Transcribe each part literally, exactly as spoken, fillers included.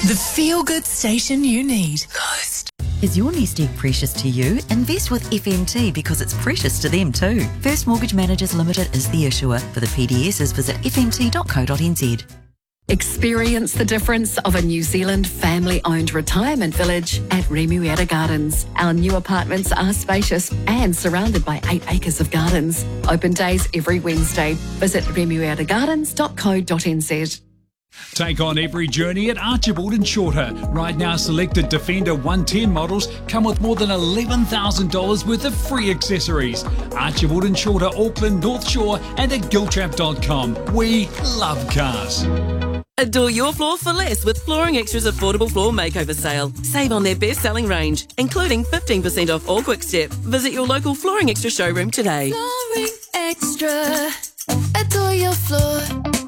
The feel-good station you need. Coast. Is your nest egg precious to you? Invest with F M T because it's precious to them too. First Mortgage Managers Limited is the issuer. For the P D Ss, visit f m t dot co dot n z. Experience the difference of a New Zealand family-owned retirement village at Remuera Gardens. Our new apartments are spacious and surrounded by eight acres of gardens. Open days every Wednesday. Visit remuera gardens dot co dot n z. Take on every journey at Archibald and Shorter. Right now, selected Defender one ten models come with more than eleven thousand dollars worth of free accessories. Archibald and Shorter, Auckland, North Shore and at giltrap dot com. We love cars. Adore your floor for less with Flooring Extra's affordable floor makeover sale. Save on their best-selling range, including fifteen percent off all Quick Step. Visit your local Flooring Extra showroom today. Flooring Extra. Adore your floor.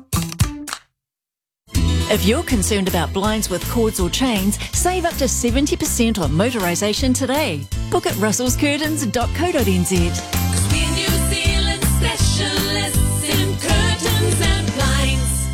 If you're concerned about blinds with cords or chains, save up to seventy percent on motorisation today. Book at russells curtains dot co dot n z. We're New Zealand specialists in curtains and blinds.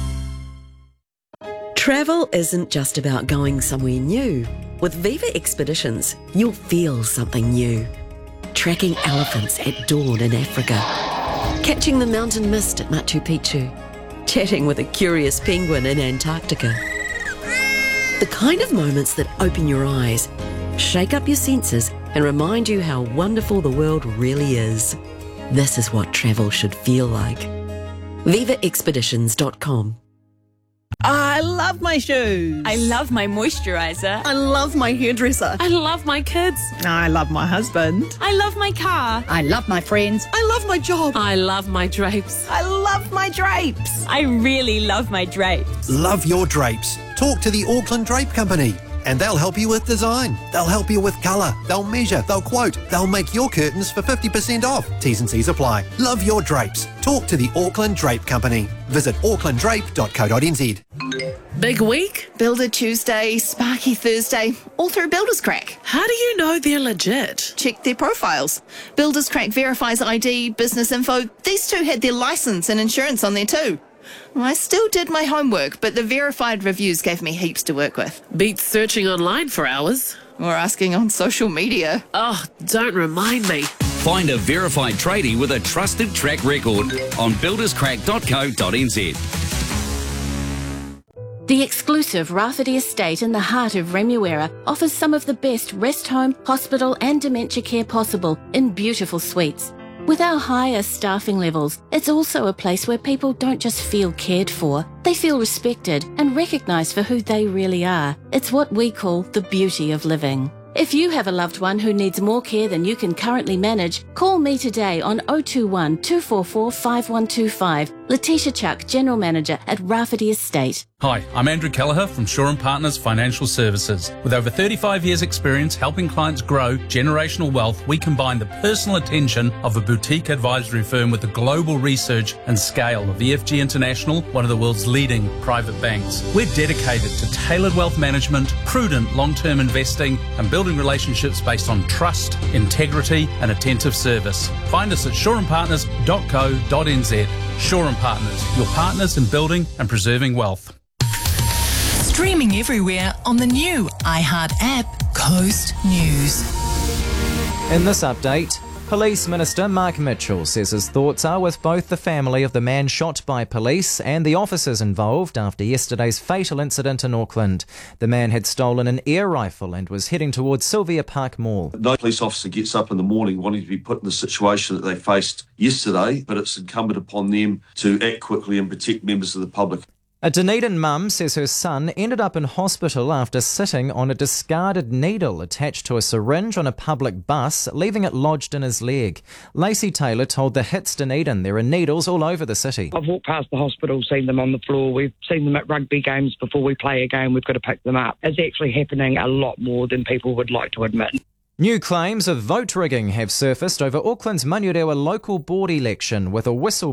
Travel isn't just about going somewhere new. With Viva Expeditions, you'll feel something new. Tracking elephants at dawn in Africa. Catching the mountain mist at Machu Picchu. Chatting with a curious penguin in Antarctica. The kind of moments that open your eyes, shake up your senses, and remind you how wonderful the world really is. This is what travel should feel like. viva expeditions dot com. I love my shoes. I love my moisturiser. I love my hairdresser. I love my kids. I love my husband. I love my car. I love my friends. I love my job. I love my drapes. I love my drapes. I really love my drapes. Love your drapes. Talk to the Auckland Drape Company and they'll help you with design. They'll help you with colour. They'll measure. They'll quote. They'll make your curtains for fifty percent off. T's and C's apply. Love your drapes. Talk to the Auckland Drape Company. Visit auckland drape dot co dot n z. Big week? Builder Tuesday, Sparky Thursday, all through Builders Crack. How do you know they're legit? Check their profiles. Builders Crack verifies I D, business info. These two had their licence and insurance on there too. I still did my homework, but the verified reviews gave me heaps to work with. Beats searching online for hours. Or asking on social media. Oh, don't remind me. Find a verified tradie with a trusted track record on builders crack dot co dot n z. The exclusive Rafferty Estate in the heart of Remuera offers some of the best rest home, hospital and dementia care possible in beautiful suites. With our higher staffing levels, it's also a place where people don't just feel cared for, they feel respected and recognised for who they really are. It's what we call the beauty of living. If you have a loved one who needs more care than you can currently manage, call me today on oh two one, two four four, five one two five. Letitia Chuck, General Manager at Rafferty Estate. Hi, I'm Andrew Kelleher from Shaw and Partners Financial Services. With over thirty-five years experience helping clients grow generational wealth, we combine the personal attention of a boutique advisory firm with the global research and scale of E F G International, one of the world's leading private banks. We're dedicated to tailored wealth management, prudent long-term investing and building relationships based on trust, integrity and attentive service. Find us at shaw and partners dot co dot n z. Shaw and Partners, your partners in building and preserving wealth. Streaming everywhere on the new iHeart app, Coast News. In this update, Police Minister Mark Mitchell says his thoughts are with both the family of the man shot by police and the officers involved after yesterday's fatal incident in Auckland. The man had stolen an air rifle and was heading towards Sylvia Park Mall. No police officer gets up in the morning wanting to be put in the situation that they faced yesterday, but it's incumbent upon them to act quickly and protect members of the public. A Dunedin mum says her son ended up in hospital after sitting on a discarded needle attached to a syringe on a public bus, leaving it lodged in his leg. Lacey Taylor told the Hits Dunedin there are needles all over the city. I've walked past the hospital, seen them on the floor. We've seen them at rugby games before we play a game. We've got to pick them up. It's actually happening a lot more than people would like to admit. New claims of vote rigging have surfaced over Auckland's Manurewa local board election, with a whistle